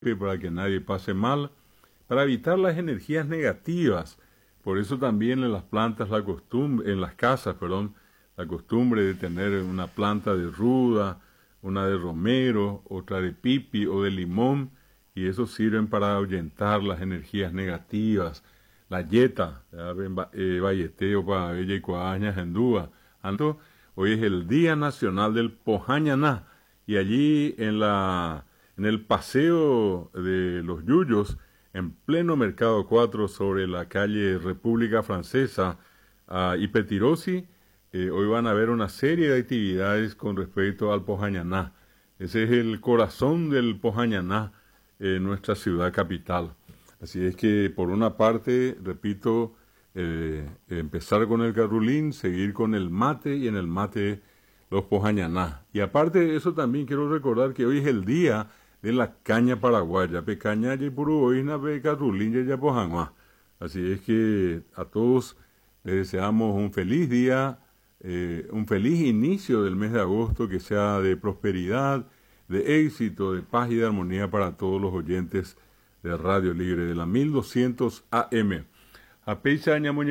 para que nadie pase mal, para evitar las energías negativas. Por eso también en las plantas en las casas, la costumbre de tener una planta de ruda, una de romero, otra de pipi o de limón, y eso sirven para ahuyentar las energías negativas. La yeta, bayeteo para ella y coañas en dúa. Hoy es el Día Nacional del Pojañaná, y allí en el paseo de los Yuyos, en pleno Mercado 4, sobre la calle República Francesa y Petirosi, hoy van a haber una serie de actividades con respecto al Pojañaná. Ese es el corazón del Pojañaná en nuestra ciudad capital. Así es que, por una parte, repito, empezar con el carrulín, seguir con el mate, y en el mate los Pojañaná. Y aparte de eso, también quiero recordar que hoy es el día de la caña paraguaya. Pecaña y puruboina, carrulín y pojañá. Así es que a todos les deseamos un feliz día, un feliz inicio del mes de agosto, que sea de prosperidad, de éxito, de paz y de armonía para todos los oyentes de Radio Libre de la 1200 AM. A Peixa